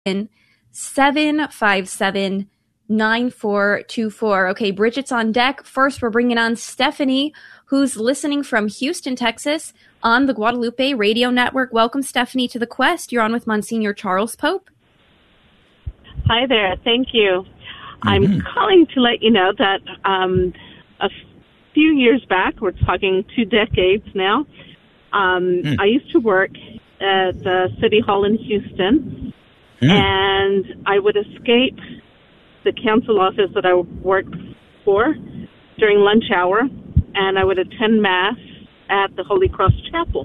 757-9424. Okay, Bridget's on deck. First, we're bringing on Stephanie, who's listening from Houston, Texas, on the Guadalupe Radio Network. Welcome, Stephanie, to the Quest. You're on with Monsignor Charles Pope. Hi there. Thank you. I'm calling to let you know that a few years back, we're talking 2 decades now, I used to work at the City Hall in Houston, and I would escape the council office that I worked for during lunch hour, and I would attend Mass at the Holy Cross Chapel.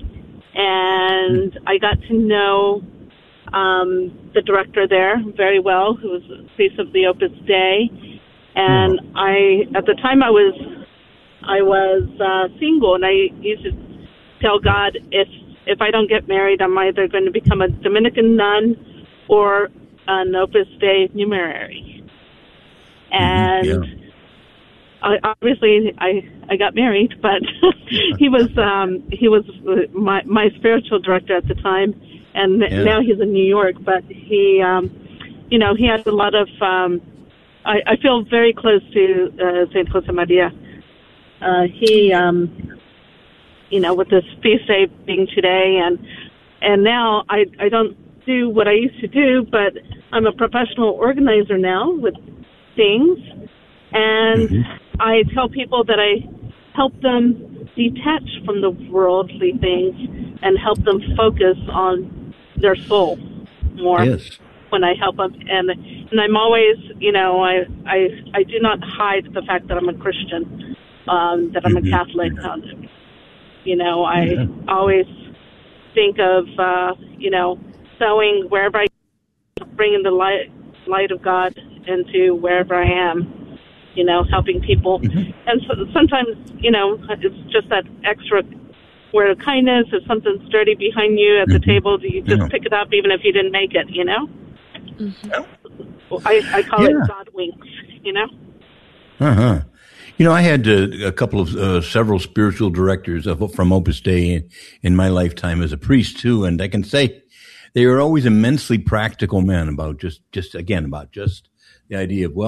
And I got to know the director there very well, who was the priest of the Opus Dei. And at the time I was single, and I used to tell God, if I don't get married, I'm either going to become a Dominican nun or an Opus Dei numerary. And I got married, but he was my spiritual director at the time, and now he's in New York. But he he has a lot of. I feel very close to Saint Jose Maria. With this feast day being today, and now I don't do what I used to do, but I'm a professional organizer now with things, and I tell people that I help them detach from the worldly things and help them focus on their soul more when I help them. And I'm always, I do not hide the fact that I'm a Christian, that I'm a Catholic. I always think of, sowing wherever I bringing the light of God into wherever I am. Helping people. And so sometimes, it's just that extra word of kindness. If something's dirty behind you at the table, you just pick it up even if you didn't make it, I call it God winks, I had a couple of several spiritual directors from Opus Dei in my lifetime as a priest too, and I can say they were always immensely practical men about just the idea of,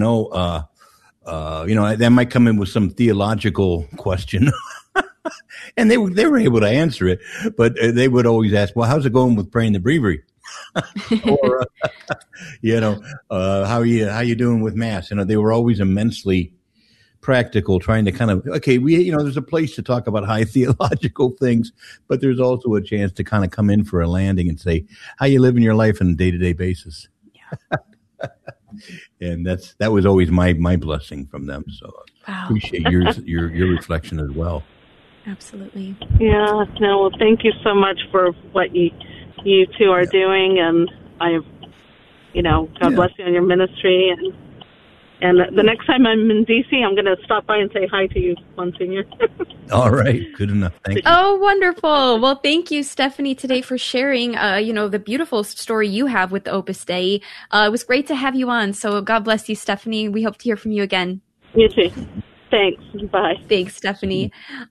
that might come in with some theological question, and they were able to answer it, but they would always ask, well, how's it going with praying the breviary? Or, how you doing with Mass? They were always immensely practical, trying to kind of, there's a place to talk about high theological things, but there's also a chance to kind of come in for a landing and say, how you living your life on a day-to-day basis? Yeah. And that was always my blessing from them. So I appreciate your reflection as well. Absolutely. Yeah. No. Well, thank you so much for what you two are doing, and God bless you on your ministry. And the next time I'm in D.C., I'm going to stop by and say hi to you, Monsignor. All right. Good enough. Thank you. Oh, wonderful. Well, thank you, Stephanie, today for sharing, the beautiful story you have with the Opus Dei. It was great to have you on. So God bless you, Stephanie. We hope to hear from you again. You too. Thanks. Bye. Thanks, Stephanie.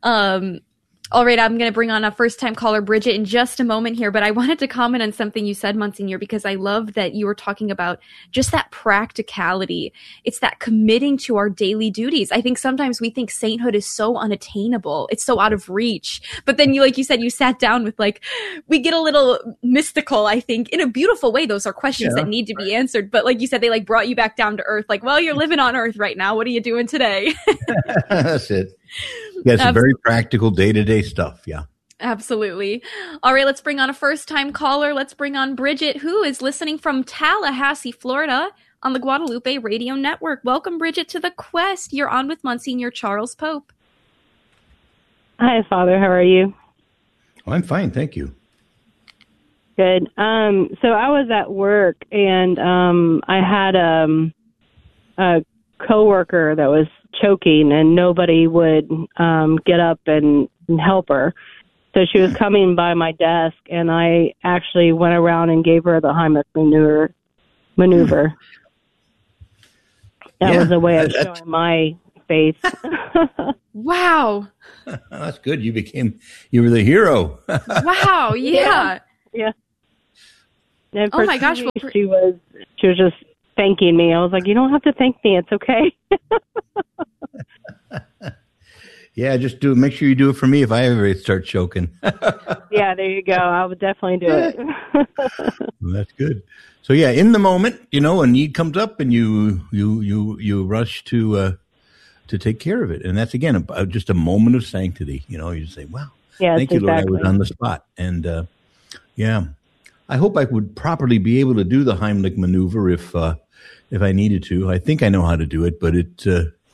All right, I'm going to bring on a first-time caller, Bridget, in just a moment here, but I wanted to comment on something you said, Monsignor, because I love that you were talking about just that practicality. It's that committing to our daily duties. I think sometimes we think sainthood is so unattainable. It's so out of reach. But then, like you said, you sat down with, we get a little mystical, I think, in a beautiful way. Those are questions that need to be answered. But like you said, they brought you back down to earth. You're living on earth right now. What are you doing today? That's it. Yeah, it's very practical day-to-day stuff, yeah. Absolutely. All right, let's bring on a first-time caller. Let's bring on Bridget, who is listening from Tallahassee, Florida, on the Guadalupe Radio Network. Welcome, Bridget, to the Quest. You're on with Monsignor Charles Pope. Hi, Father. How are you? Oh, I'm fine, thank you. Good. So I was at work, and I had a coworker that was choking, and nobody would get up and help her. So she was coming by my desk, and I actually went around and gave her the Heimlich maneuver. That was a way of showing my faith. Wow. That's good. You were the hero. Wow. Yeah. Yeah. And Oh for my 2 gosh, weeks, well, she was just thanking me. I was like, you don't have to thank me. It's okay. Yeah, just make sure you do it for me if I ever start choking. Yeah, there you go. I would definitely do it. Well, that's good. So yeah, in the moment, a need comes up, and you rush to take care of it, and that's again just a moment of sanctity. You just say, "Wow, Yes, thank you, Lord, exactly. I was on the spot." And yeah, I hope I would properly be able to do the Heimlich maneuver if I needed to. I think I know how to do it, but it's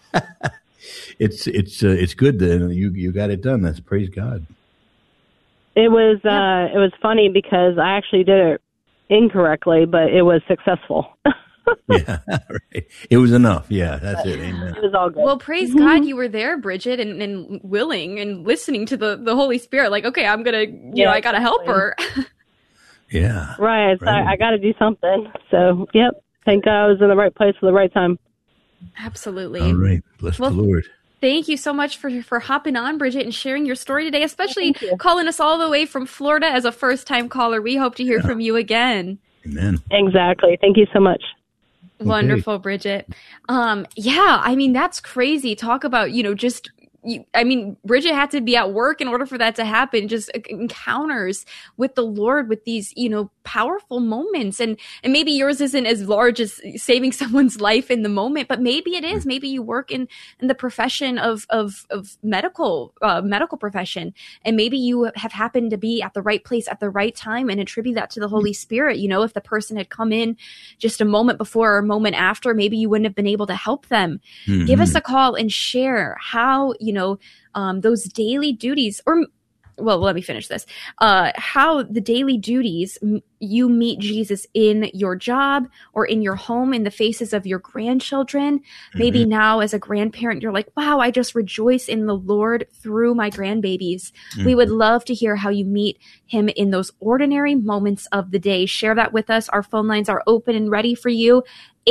good that you got it done. That's praise God. It was funny because I actually did it incorrectly, but it was successful. Yeah, right. It was enough. Yeah, that's it. Amen. It was all good. Well, praise God you were there, Bridget, and willing and listening to the Holy Spirit. Like, okay, I'm going to, I got to help her. Yeah. Right. So I got to do something. So, yep. Thank God I was in the right place at the right time. Absolutely. All right. Bless the Lord. Thank you so much for hopping on, Bridget, and sharing your story today, especially calling us all the way from Florida as a first-time caller. We hope to hear from you again. Amen. Exactly. Thank you so much. Wonderful, okay. Bridget. Yeah, I mean, that's crazy. Talk about, Bridget had to be at work in order for that to happen. Just encounters with the Lord with these, powerful moments. And maybe yours isn't as large as saving someone's life in the moment, but maybe it is. Maybe you work in the profession of medical profession. And maybe you have happened to be at the right place at the right time and attribute that to the Holy Spirit. If the person had come in just a moment before or a moment after, maybe you wouldn't have been able to help them. Mm-hmm. Give us a call and share how, those daily duties let me finish this. How the daily duties you meet Jesus in your job or in your home, in the faces of your grandchildren. Mm-hmm. Maybe now as a grandparent, you're like, wow, I just rejoice in the Lord through my grandbabies. Mm-hmm. We would love to hear how you meet him in those ordinary moments of the day. Share that with us. Our phone lines are open and ready for you.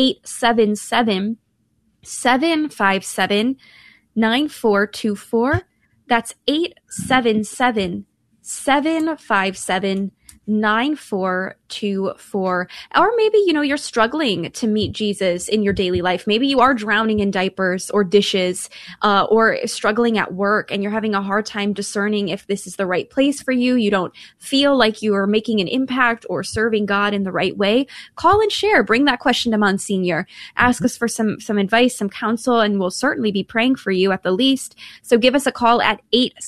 877-757-9424. That's 877-757-9424. Or maybe, you're struggling to meet Jesus in your daily life. Maybe you are drowning in diapers or dishes, or struggling at work, and you're having a hard time discerning if this is the right place for you. You don't feel like you are making an impact or serving God in the right way. Call and share. Bring that question to Monsignor. Ask us for some advice, some counsel, and we'll certainly be praying for you at the least. So give us a call at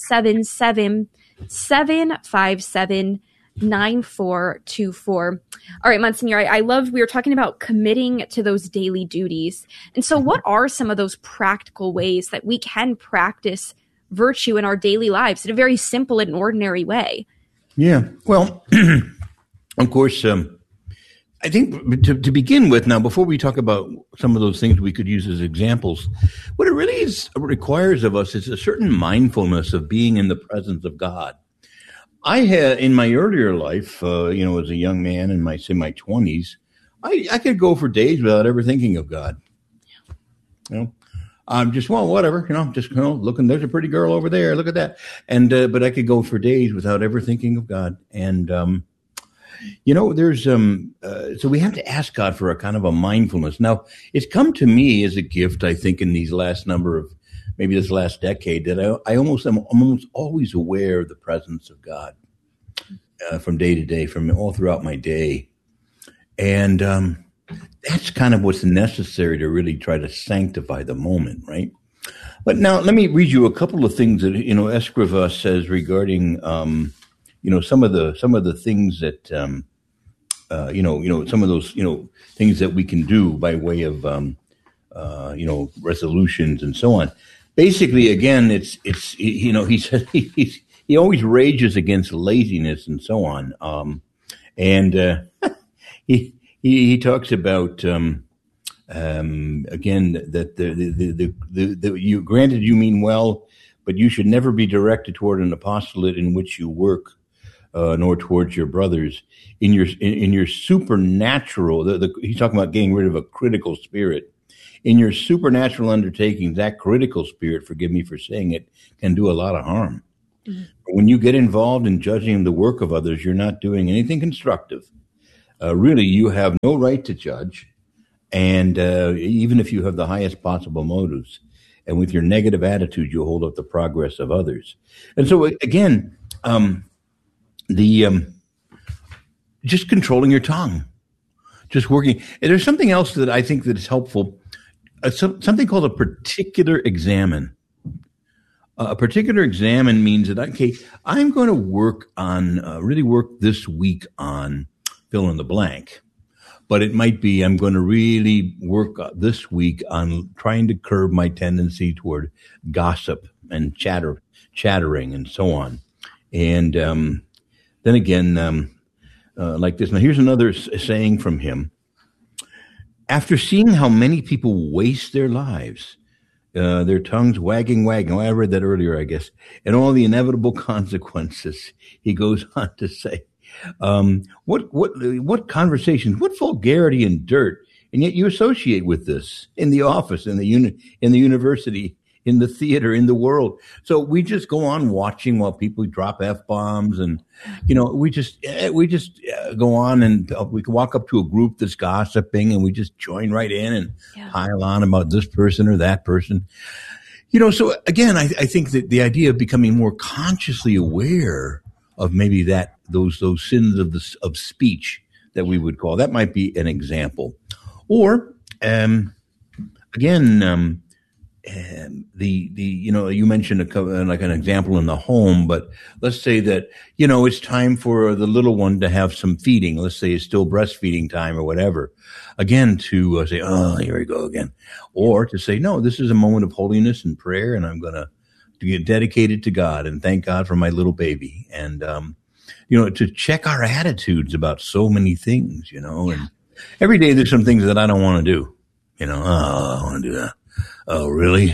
877-757-9424. All right, Monsignor, I loved, we were talking about committing to those daily duties. And so what are some of those practical ways that we can practice virtue in our daily lives in a very simple and ordinary way? Yeah, well, of course, I think to begin with now, before we talk about some of those things we could use as examples, what it really requires of us is a certain mindfulness of being in the presence of God. I had, in my earlier life, as a young man in my 20s, I could go for days without ever thinking of God. I'm just, whatever, looking, there's a pretty girl over there, look at that. And, but I could go for days without ever thinking of God. And, there's, so we have to ask God for a kind of a mindfulness. Now, it's come to me as a gift, I think, in these last maybe this last decade, that I'm almost always aware of the presence of God from day to day, from all throughout my day. And that's kind of what's necessary to really try to sanctify the moment, right? But now let me read you a couple of things that, Escrivá says regarding, some of the things that, some of those, things that we can do by way of, resolutions and so on. Basically, again, he said he always rages against laziness and so on. And he talks about, again, that the you granted you mean well, but you should never be directed toward an apostolate in which you work, nor towards your brothers in your supernatural. He's talking about getting rid of a critical spirit. In your supernatural undertakings, that critical spirit, forgive me for saying it, can do a lot of harm. Mm-hmm. When you get involved in judging the work of others, you're not doing anything constructive. really you have no right to judge. And even if you have the highest possible motives, and with your negative attitude, you hold up the progress of others. And so, again, just controlling your tongue, just working. And there's something else that I think that is helpful, something called a particular examen. A particular examen means that, okay, I'm going to work on, really work this week on fill in the blank. But it might be I'm going to really work this week on trying to curb my tendency toward gossip and chattering and so on. And then again, like this. Now, here's another saying from him. After seeing how many people waste their lives, their tongues wagging. I read that earlier, I guess, and all the inevitable consequences, he goes on to say, what conversations, what vulgarity and dirt, and yet you associate with this in the office, in the university, in the theater, in the world. So we just go on watching while people drop F-bombs, and we just go on, and we can walk up to a group that's gossiping, and we just join right in and pile on about this person or that person. So again, I think that the idea of becoming more consciously aware of maybe those sins of speech that we would call, that might be an example. Or again, you mentioned like an example in the home, but let's say that it's time for the little one to have some feeding. Let's say it's still breastfeeding time or whatever. Again, to say, oh, here we go again, or to say, no, this is a moment of holiness and prayer, and I'm going to get dedicated to God and thank God for my little baby. And, to check our attitudes about so many things, and every day there's some things that I don't want to do, I want to do that. Oh, really?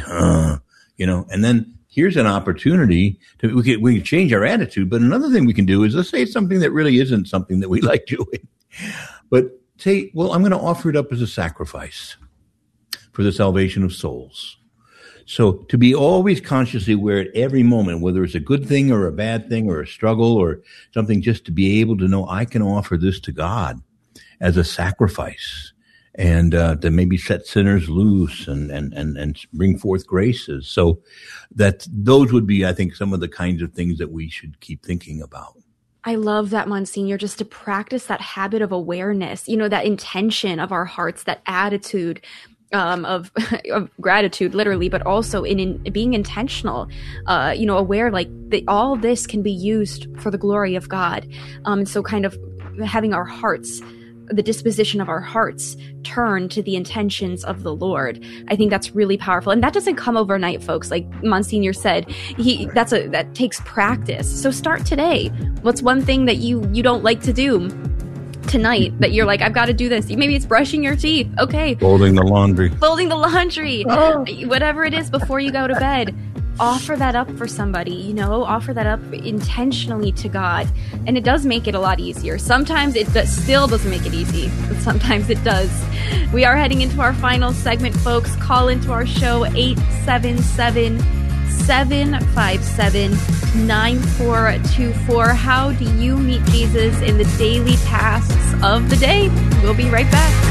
And then here's an opportunity we can change our attitude. But another thing we can do is, let's say it's something that really isn't something that we like doing, but say, well, I'm going to offer it up as a sacrifice for the salvation of souls. So to be always consciously aware at every moment, whether it's a good thing or a bad thing or a struggle or something, just to be able to know I can offer this to God as a sacrifice, and to maybe set sinners loose and bring forth graces. So that those would be, I think, some of the kinds of things that we should keep thinking about. I love that, Monsignor, just to practice that habit of awareness, that intention of our hearts, that attitude of gratitude, literally, but also in being intentional, aware, like all this can be used for the glory of God. So kind of having our hearts, the disposition of our hearts turn to the intentions of the Lord. I think that's really powerful. And that doesn't come overnight, folks. Like Monsignor said, that takes practice. So start today. What's one thing that you don't like to do tonight that you're like, I've got to do this? Maybe it's brushing your teeth. Okay. Folding the laundry. Oh. Whatever it is before you go to bed. Offer that up for somebody, offer that up intentionally to God. And it does make it a lot easier. Sometimes it still doesn't make it easy, but sometimes it does. We are heading into our final segment, folks. Call into our show 877-757-9424. How do you meet Jesus in the daily tasks of the day? We'll be right back.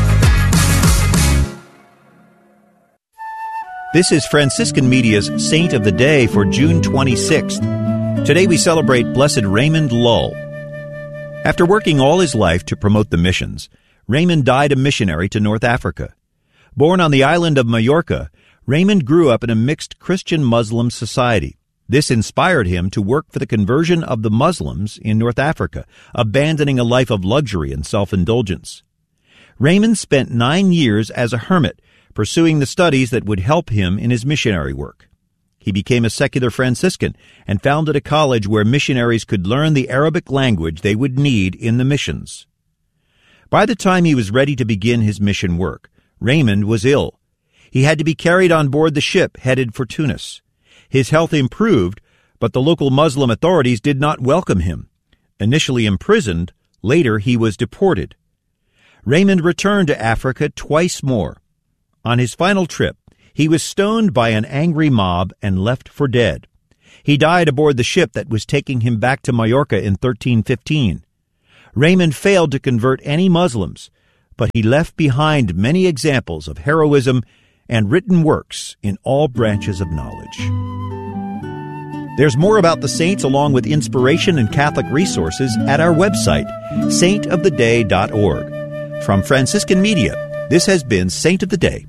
This is Franciscan Media's Saint of the Day for June 26th. Today we celebrate Blessed Raymond Lull. After working all his life to promote the missions, Raymond died a missionary to North Africa. Born on the island of Majorca, Raymond grew up in a mixed Christian-Muslim society. This inspired him to work for the conversion of the Muslims in North Africa, abandoning a life of luxury and self-indulgence. Raymond spent 9 years as a hermit, pursuing the studies that would help him in his missionary work. He became a secular Franciscan and founded a college where missionaries could learn the Arabic language they would need in the missions. By the time he was ready to begin his mission work, Raymond was ill. He had to be carried on board the ship headed for Tunis. His health improved, but the local Muslim authorities did not welcome him. Initially imprisoned, later he was deported. Raymond returned to Africa twice more. On his final trip, he was stoned by an angry mob and left for dead. He died aboard the ship that was taking him back to Majorca in 1315. Raymond failed to convert any Muslims, but he left behind many examples of heroism and written works in all branches of knowledge. There's more about the saints along with inspiration and Catholic resources at our website, saintoftheday.org. From Franciscan Media, this has been Saint of the Day.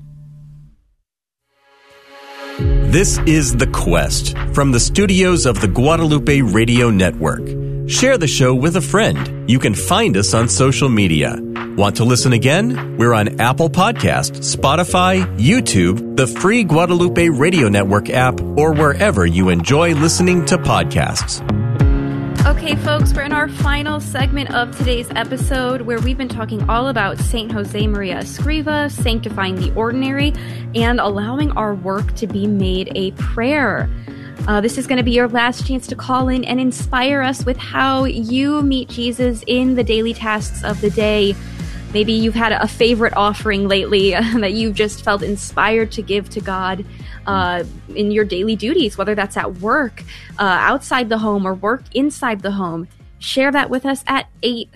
This is The Quest from the studios of the Guadalupe Radio Network. Share the show with a friend. You can find us on social media. Want to listen again? We're on Apple Podcasts, Spotify, YouTube, the free Guadalupe Radio Network app, or wherever you enjoy listening to podcasts. Okay, folks, we're in our final segment of today's episode where we've been talking all about St. Josemaria Escriva, sanctifying the ordinary, and allowing our work to be made a prayer. This is going to be your last chance to call in and inspire us with how you meet Jesus in the daily tasks of the day. Maybe you've had a favorite offering lately that you've just felt inspired to give to God in your daily duties, whether that's at work, outside the home, or work inside the home. Share that with us at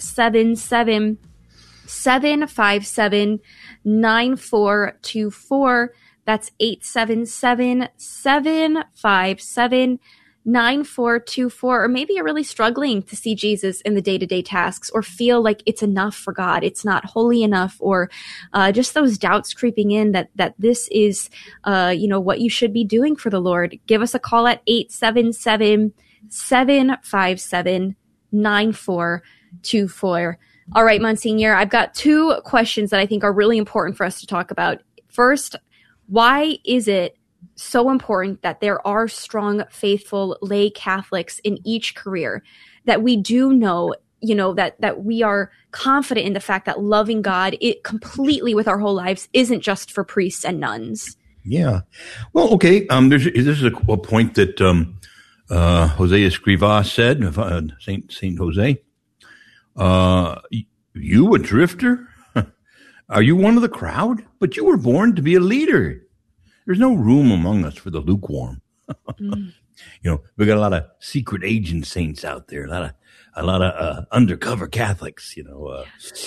877-757-9424. That's 877-757-9424. Or maybe you're really struggling to see Jesus in the day-to-day tasks, or feel like it's enough for God, it's not holy enough, or just those doubts creeping in that this is what you should be doing for the Lord. Give us a call at 877-757-9424. All right, Monsignor, I've got two questions that I think are really important for us to talk about. First, why is it so important that there are strong, faithful lay Catholics in each career, that we do know, that we are confident in the fact that loving God completely with our whole lives isn't just for priests and nuns? Yeah. Well, okay. This is a point that Jose Escriva said, Saint Jose. You a drifter? Are you one of the crowd? But you were born to be a leader. There's no room among us for the lukewarm. We got a lot of secret agent saints out there, a lot of undercover Catholics, I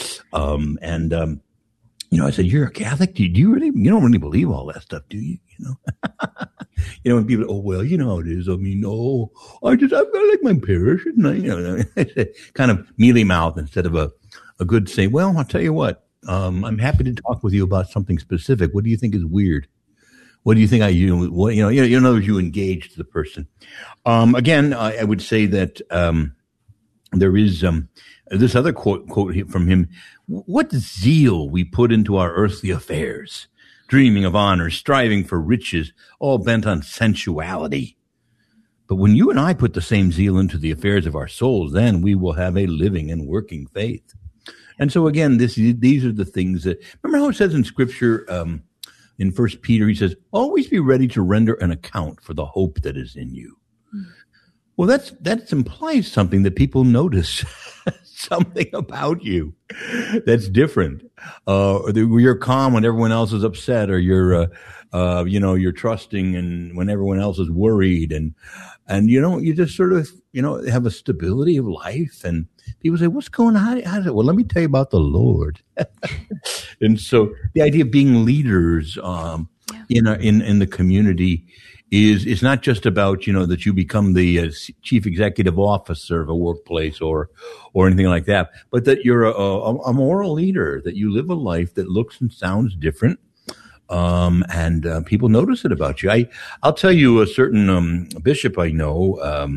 said, you're a Catholic? Do you don't really believe all that stuff, do you? When people, oh, well, you know how it is. I mean, I've got like my parish, and kind of mealy mouth instead of a good say, well, I'll tell you what. I'm happy to talk with you about something specific. What do you think is weird? What do you think you engage the person. Again, I would say that there is this other quote from him. What zeal we put into our earthly affairs, dreaming of honor, striving for riches, all bent on sensuality. But when you and I put the same zeal into the affairs of our souls, then we will have a living and working faith. And so again, these are the things that, remember how it says in Scripture, in 1 Peter, he says, always be ready to render an account for the hope that is in you. Well, that implies something, that people notice something about you that's different. You're calm when everyone else is upset, or you're trusting and when everyone else is worried, and you just sort of, have a stability of life. And people say, what's going on? How is it? Well, let me tell you about the Lord. And so the idea of being leaders, in the community is not just about, that you become the chief executive officer of a workplace or anything like that, but that you're a moral leader, that you live a life that looks and sounds different. And people notice it about you. I'll tell you a certain bishop I know.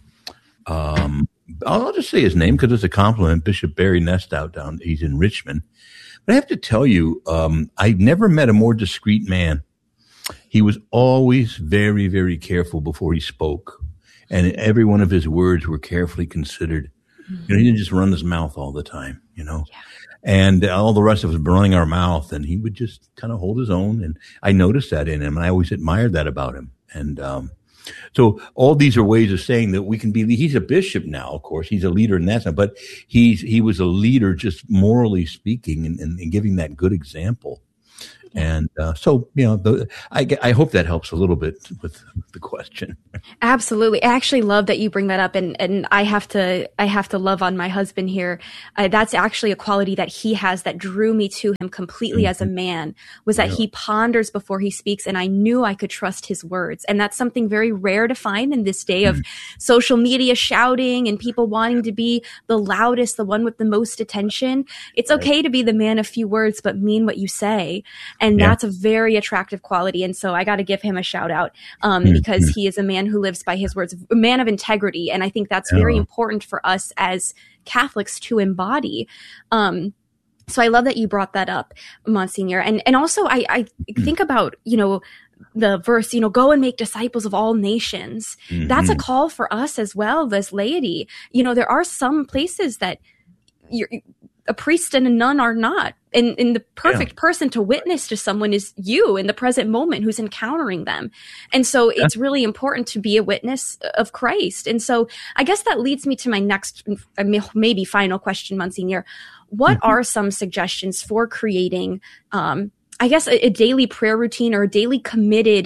I'll just say his name because it's a compliment. Bishop Barry Nestow he's in Richmond. But I have to tell you, I never met a more discreet man. He was always very, very careful before he spoke, and every one of his words were carefully considered. He didn't just run his mouth all the time, Yeah. And all the rest of us were running our mouth, and he would just kind of hold his own. And I noticed that in him, and I always admired that about him. And so all these are ways of saying that we can be. He's a bishop now, of course. He's a leader in that sense, but he was a leader just morally speaking and giving that good example. And so, I hope that helps a little bit with the question. Absolutely. I actually love that you bring that up. And I have to love on my husband here. That's actually a quality that he has that drew me to him completely as a man, was that he ponders before he speaks. And I knew I could trust his words. And that's something very rare to find in this day of social media shouting and people wanting to be the loudest, the one with the most attention. It's okay to be the man of few words, but mean what you say. And that's a very attractive quality. And so I got to give him a shout out because he is a man who lives by his words, a man of integrity. And I think that's very important for us as Catholics to embody. So I love that you brought that up, Monsignor. And also I think about, the verse, go and make disciples of all nations. That's a call for us as well as laity. There are some places that a priest and a nun are not. And the perfect person to witness to someone is you in the present moment who's encountering them. And so it's really important to be a witness of Christ. And so I guess that leads me to my next, maybe final question, Monsignor. What are some suggestions for creating, I guess, a daily prayer routine or a daily committed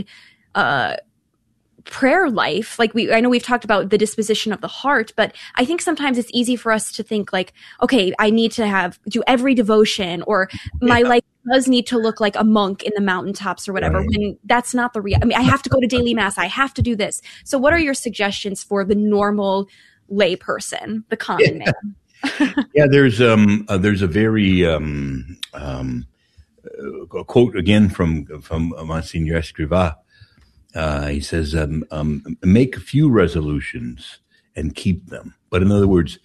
prayer life? Like I know we've talked about the disposition of the heart, but I think sometimes it's easy for us to think like, okay, I need to do every devotion, or my life does need to look like a monk in the mountaintops or whatever, when that's not the reality. I have to go to daily mass. I have to do this. So what are your suggestions for the normal lay person, the common man? There's a very a quote again from Monsignor Escrivá. He says, make a few resolutions and keep them. But in other words,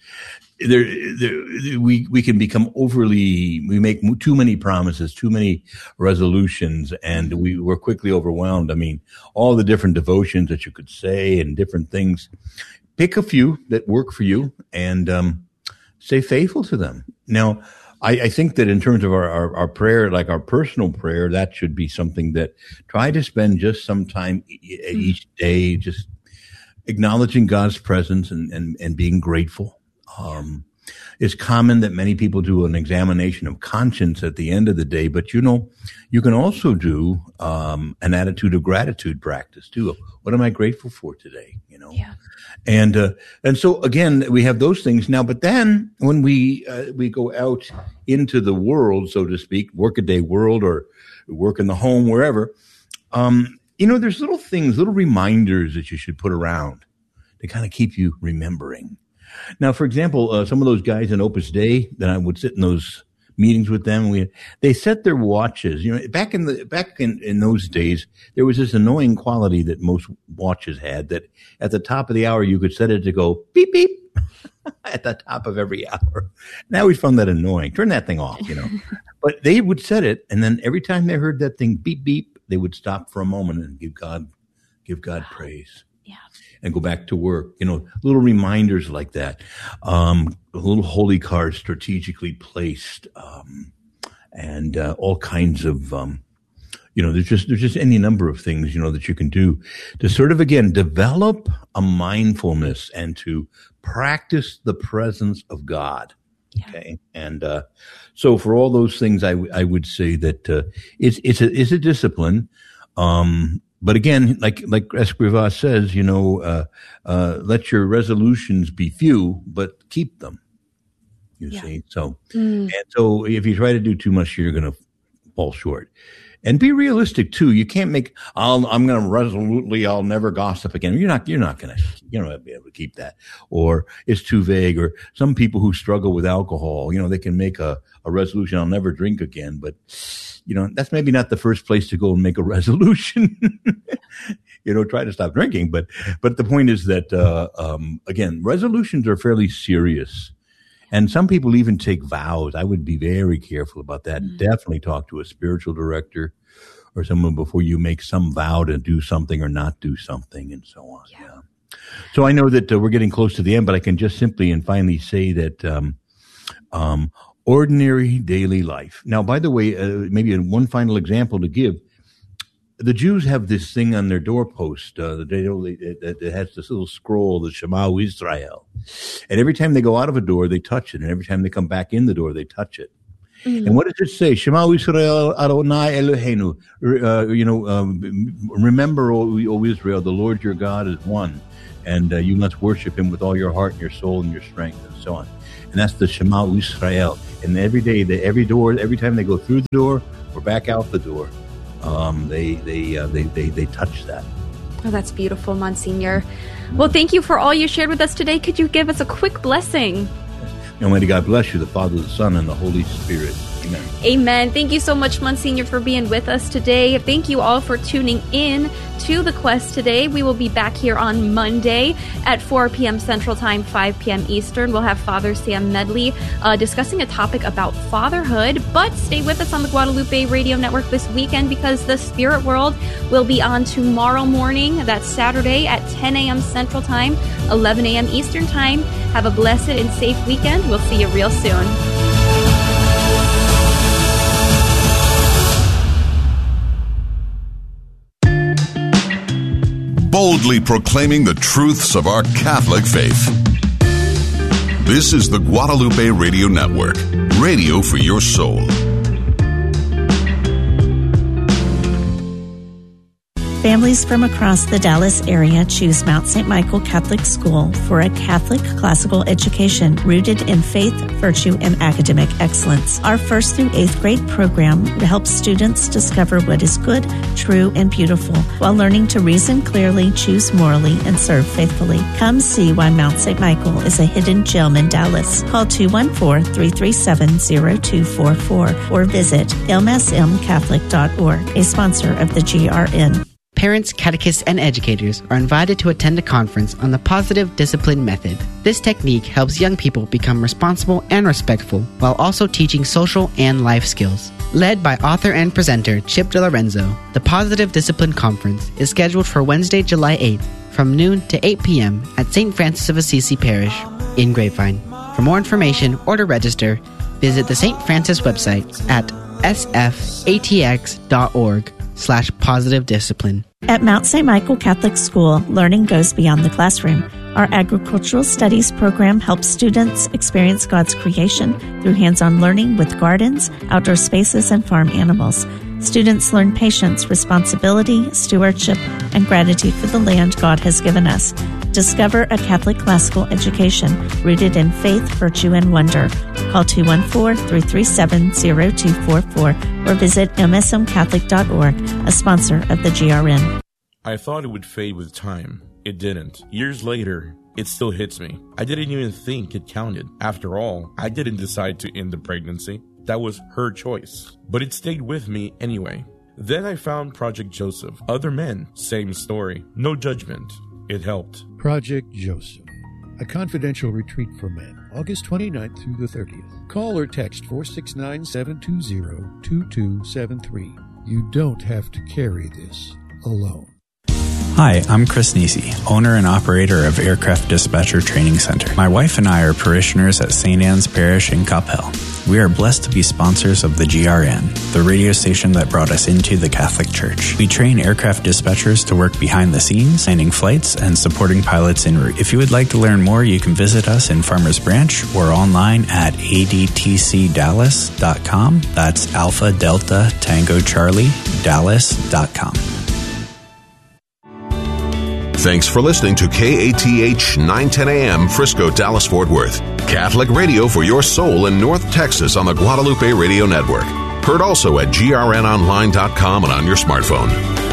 we can become we make too many promises, too many resolutions, and we're quickly overwhelmed. I mean, all the different devotions that you could say and different things. Pick a few that work for you and stay faithful to them. Now, I think that in terms of our prayer, like our personal prayer, that should be something that try to spend just some time each day, just acknowledging God's presence and being grateful. It's common that many people do an examination of conscience at the end of the day, but you can also do an attitude of gratitude practice too. What am I grateful for today? And so again, we have those things now. But then when we go out into the world, so to speak, workaday world or work in the home, wherever, there's little things, little reminders that you should put around to kind of keep you remembering. Now, for example, some of those guys in Opus Dei that I would sit in those meetings with them, they set their watches. Back in those days, there was this annoying quality that most watches had, that at the top of the hour you could set it to go beep beep at the top of every hour. And I always found that annoying. Turn that thing off, But they would set it, and then every time they heard that thing beep beep, they would stop for a moment and give God praise. Yeah. And go back to work. Little reminders like that. Little holy cards strategically placed, and all kinds of, there's just any number of things, that you can do to sort of, again, develop a mindfulness and to practice the presence of God. Yeah. Okay. And, so for all those things, I would say that, it's a discipline. But again, like Escrivá says, let your resolutions be few, but keep them. You see, so and so if you try to do too much, you're going to fall short. And be realistic too. You can't make. I'm going to resolutely. I'll never gossip again. You're not going to be able to keep that. Or it's too vague. Or some people who struggle with alcohol, they can make a resolution. I'll never drink again. But that's maybe not the first place to go and make a resolution. Try to stop drinking. But the point is that again, resolutions are fairly serious. And some people even take vows. I would be very careful about that. Mm-hmm. Definitely talk to a spiritual director or someone before you make some vow to do something or not do something and so on. Yeah. So I know that we're getting close to the end, but I can just simply and finally say that ordinary daily life. Now, by the way, maybe one final example to give. The Jews have this thing on their doorpost that has this little scroll, the Shema Israel. And every time they go out of a door, they touch it. And every time they come back in the door, they touch it. And what does it say? Shema Yisrael Adonai Eloheinu. Remember, O Israel, the Lord your God is one, and you must worship Him with all your heart and your soul and your strength, and so on. And that's the Shema Yisrael. And every day, every time they go through the door or back out the door, they touch that. Oh, that's beautiful, Monsignor. Well, thank you for all you shared with us today. Could you give us a quick blessing? And may God bless you, the Father, the Son, and the Holy Spirit. Amen. Amen. Thank you so much, Monsignor, for being with us today. Thank you all for tuning in to The Quest today. We will be back here on Monday at 4 p.m. Central Time, 5 p.m. Eastern. We'll have Father Sam Medley discussing a topic about fatherhood. But stay with us on the Guadalupe Radio Network this weekend, because the Spirit World will be on tomorrow morning. That's Saturday at 10 a.m. Central Time, 11 a.m. Eastern Time. Have a blessed and safe weekend. We'll see you real soon. Boldly proclaiming the truths of our Catholic faith. This is the Guadalupe Radio Network, radio for your soul. Families from across the Dallas area choose Mount St. Michael Catholic School for a Catholic classical education rooted in faith, virtue, and academic excellence. Our 1st through 8th grade program helps students discover what is good, true, and beautiful while learning to reason clearly, choose morally, and serve faithfully. Come see why Mount St. Michael is a hidden gem in Dallas. Call 214-337-0244 or visit msmcatholic.org, a sponsor of the GRN. Parents, catechists, and educators are invited to attend a conference on the Positive Discipline Method. This technique helps young people become responsible and respectful while also teaching social and life skills. Led by author and presenter Chip DeLorenzo, the Positive Discipline Conference is scheduled for Wednesday, July 8th from noon to 8 p.m. at St. Francis of Assisi Parish in Grapevine. For more information or to register, visit the St. Francis website at sfatx.org/positive discipline. At Mount St. Michael Catholic School, learning goes beyond the classroom. Our agricultural studies program helps students experience God's creation through hands-on learning with gardens, outdoor spaces, and farm animals. Students learn patience, responsibility, stewardship, and gratitude for the land God has given us. Discover a Catholic classical education rooted in faith, virtue, and wonder. Call 214-337-0244 or visit msmcatholic.org, a sponsor of the GRN. I thought it would fade with time. It didn't. Years later, it still hits me. I didn't even think it counted. After all, I didn't decide to end the pregnancy. That was her choice. But it stayed with me anyway. Then I found Project Joseph. Other men, same story. No judgment. It helped. Project Joseph, a confidential retreat for men, August 29th through the 30th. Call or text 469-720-2273. You don't have to carry this alone. Hi, I'm Chris Nisi, owner and operator of Aircraft Dispatcher Training Center. My wife and I are parishioners at St. Anne's Parish in Coppell. We are blessed to be sponsors of the GRN, the radio station that brought us into the Catholic Church. We train aircraft dispatchers to work behind the scenes, planning flights, and supporting pilots en route. If you would like to learn more, you can visit us in Farmers Branch or online at adtcdallas.com. That's Alpha Delta Tango Charlie Dallas.com. Thanks for listening to KATH 910 AM Frisco, Dallas, Fort Worth. Catholic radio for your soul in North Texas on the Guadalupe Radio Network. Heard also at grnonline.com and on your smartphone.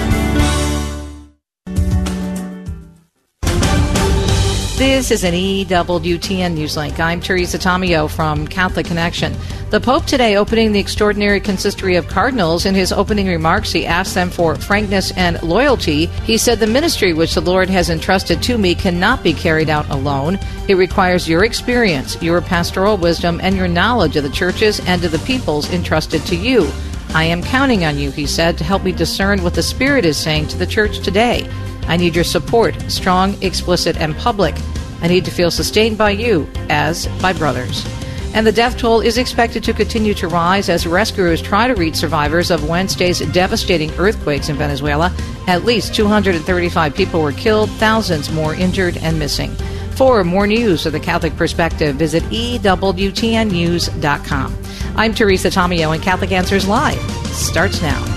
This is an EWTN Newslink. I'm Teresa Tomeo from Catholic Connection. The Pope today opening the Extraordinary Consistory of Cardinals. In his opening remarks, he asked them for frankness and loyalty. He said, the ministry which the Lord has entrusted to me cannot be carried out alone. It requires your experience, your pastoral wisdom, and your knowledge of the churches and of the peoples entrusted to you. I am counting on you, he said, to help me discern what the Spirit is saying to the church today. I need your support, strong, explicit, and public. I need to feel sustained by you as by brothers. And the death toll is expected to continue to rise as rescuers try to reach survivors of Wednesday's devastating earthquakes in Venezuela. At least 235 people were killed, thousands more injured and missing. For more news of the Catholic Perspective, visit EWTNnews.com. I'm Teresa Tomeo, and Catholic Answers Live starts now.